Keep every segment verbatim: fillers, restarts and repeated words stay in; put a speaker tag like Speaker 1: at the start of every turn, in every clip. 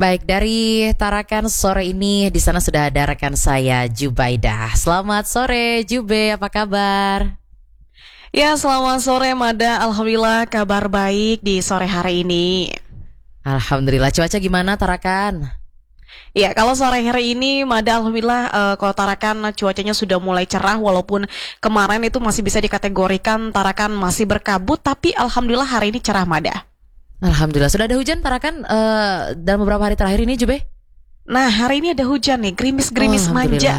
Speaker 1: Baik, dari Tarakan sore ini di sana sudah ada rekan saya Jubaidah. Selamat sore Jube, apa kabar?
Speaker 2: Ya, selamat sore Mada. Alhamdulillah kabar baik di sore hari ini.
Speaker 1: Alhamdulillah, cuaca gimana Tarakan?
Speaker 2: Ya, kalau sore hari ini Mada, alhamdulillah uh, kalau Tarakan cuacanya sudah mulai cerah, walaupun kemarin itu masih bisa dikategorikan Tarakan masih berkabut, tapi alhamdulillah hari ini cerah Mada.
Speaker 1: Alhamdulillah, sudah ada hujan Tarakan uh, dalam beberapa hari terakhir ini Jube?
Speaker 2: Nah, hari ini ada hujan nih, gerimis-gerimis
Speaker 1: oh,
Speaker 2: manja.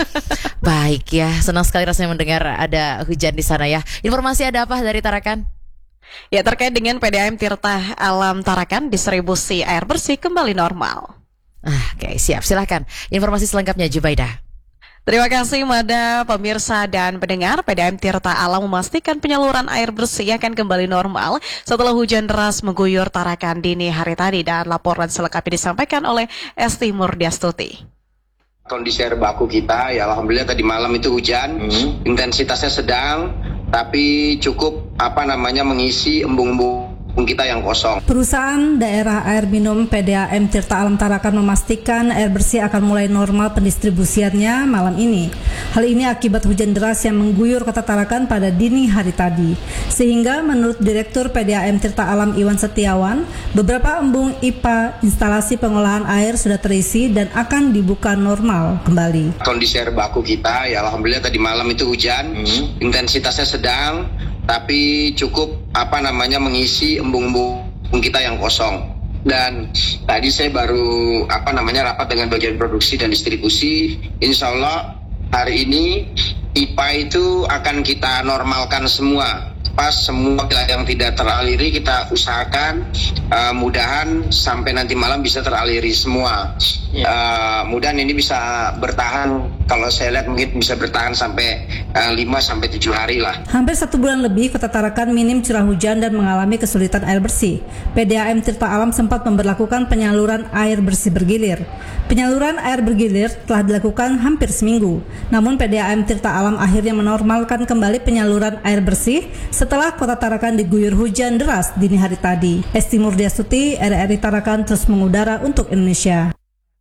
Speaker 1: Baik ya, senang sekali rasanya mendengar ada hujan di sana ya. Informasi ada apa dari Tarakan?
Speaker 2: Ya, terkait dengan P D A M Tirta Alam Tarakan, distribusi air bersih kembali normal.
Speaker 1: Ah, Oke, okay, siap, silahkan. Informasi selengkapnya Jubaidah.
Speaker 2: Terima kasih Mada, pemirsa dan pendengar. P D A M Tirta Alam memastikan penyaluran air bersih akan kembali normal setelah hujan deras mengguyur Tarakan dini hari tadi, dan laporan selengkapnya disampaikan oleh Esti Murdiastuti.
Speaker 3: Kondisi air baku kita, ya alhamdulillah tadi malam itu hujan, hmm. intensitasnya sedang, tapi cukup apa namanya mengisi embung-embung kita yang kosong.
Speaker 4: Perusahaan Daerah Air Minum P D A M Tirta Alam Tarakan memastikan air bersih akan mulai normal pendistribusiannya malam ini. Hal ini akibat hujan deras yang mengguyur kota Tarakan pada dini hari tadi. Sehingga menurut Direktur P D A M Tirta Alam Iwan Setiawan, beberapa embung I P A instalasi pengolahan air sudah terisi dan akan dibuka normal kembali.
Speaker 3: Kondisi air baku kita, ya alhamdulillah tadi malam itu hujan, hmm. intensitasnya sedang, tapi cukup apa namanya mengisi embung-embung kita yang kosong. Dan tadi saya baru apa namanya rapat dengan bagian produksi dan distribusi. Insya Allah hari ini I P A itu akan kita normalkan semua. Pas semua yang tidak teraliri kita usahakan uh, mudahan sampai nanti malam bisa teraliri semua. Ya. Uh, mudahan ini bisa bertahan, kalau saya lihat mungkin bisa bertahan sampai uh, lima sampai tujuh hari lah.
Speaker 4: Hampir satu bulan lebih kota Tarakan minim curah hujan dan mengalami kesulitan air bersih. P D A M Tirta Alam sempat memberlakukan penyaluran air bersih bergilir. Penyaluran air bergilir telah dilakukan hampir seminggu. Namun P D A M Tirta Alam akhirnya menormalkan kembali penyaluran air bersih setelah kota Tarakan diguyur hujan deras dini hari tadi. Esti Murdiastuti, R R I Tarakan terus mengudara untuk Indonesia.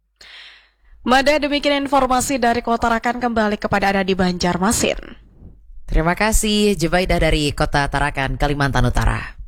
Speaker 2: Mada, demikian informasi dari kota Tarakan, kembali kepada Anda di Banjarmasin.
Speaker 1: Terima kasih Jubaidah dari kota Tarakan, Kalimantan Utara.